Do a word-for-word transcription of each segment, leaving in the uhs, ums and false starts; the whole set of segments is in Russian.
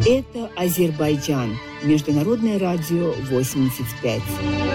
Это Азербайджан. Международное радио восемьдесят пять.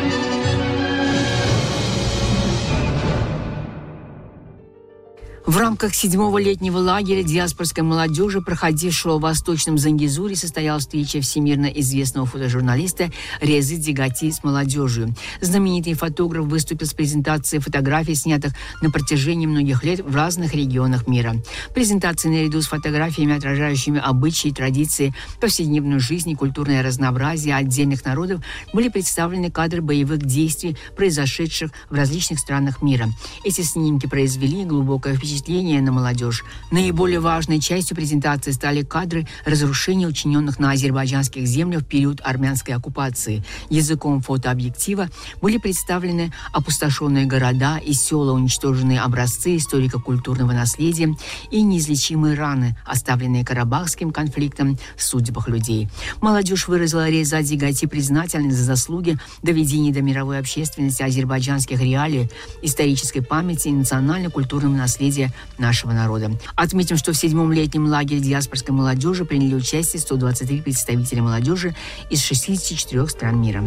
В рамках седьмого летнего лагеря диаспорской молодежи, проходившего в Восточном Зангезуре, состоялась встреча всемирно известного фотожурналиста Резы Дигати с молодежью. Знаменитый фотограф выступил с презентацией фотографий, снятых на протяжении многих лет в разных регионах мира. Презентации наряду с фотографиями, отражающими обычаи, традиции, повседневную жизнь и культурное разнообразие отдельных народов, были представлены кадры боевых действий, произошедших в различных странах мира. Эти снимки произвели глубокое впечатление на молодежь. Наиболее важной частью презентации стали кадры разрушений, учиненных на азербайджанских землях в период армянской оккупации. Языком фотообъектива были представлены опустошенные города и села, уничтоженные образцы историко-культурного наследия и неизлечимые раны, оставленные Карабахским конфликтом в судьбах людей. Молодежь выразила Реза Дигати признательность за заслуги доведения до мировой общественности азербайджанских реалий, исторической памяти и национально-культурного наследия нашего народа. Отметим, что в седьмом летнем лагере диаспорской молодежи приняли участие сто двадцать три представителя молодежи из шестидесяти четырёх стран мира.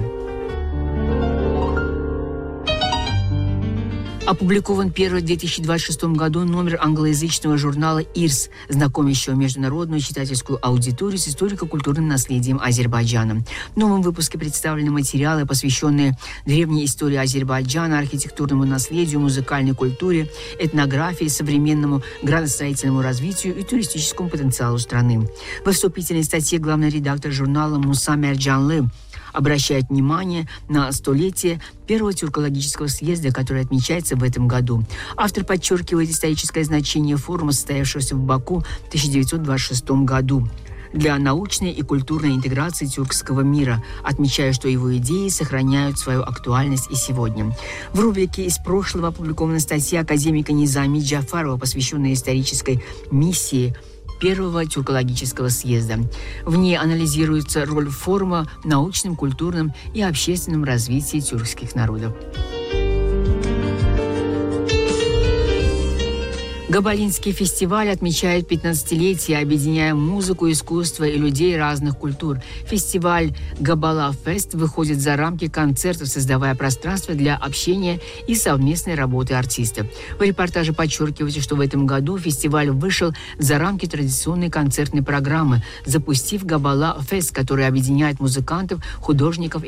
Опубликован первый в две тысячи двадцать шестом году номер англоязычного журнала «Ирс», знакомящего международную читательскую аудиторию с историко-культурным наследием Азербайджана. В новом выпуске представлены материалы, посвященные древней истории Азербайджана, архитектурному наследию, музыкальной культуре, этнографии, современному градостроительному развитию и туристическому потенциалу страны. Во вступительной статье главный редактор журнала Муса Мерджанлы обращает внимание на столетие первого тюркологического съезда, который отмечается в этом году. Автор подчеркивает историческое значение форума, состоявшегося в Баку в тысяча девятьсот двадцать шестом году для научной и культурной интеграции тюркского мира, отмечая, что его идеи сохраняют свою актуальность и сегодня. В рубрике «Из прошлого» опубликована статья академика Низами Джафарова, посвященная исторической миссии Первого тюркологического съезда. В ней анализируется роль форума в научном, культурном и общественном развитии тюркских народов. Габалинский фестиваль отмечает пятнадцатилетие, объединяя музыку, искусство и людей разных культур. Фестиваль «Габала Фест» выходит за рамки концертов, создавая пространство для общения и совместной работы артистов. В репортаже подчеркивается, что в этом году фестиваль вышел за рамки традиционной концертной программы, запустив «Габала Фест», который объединяет музыкантов, художников и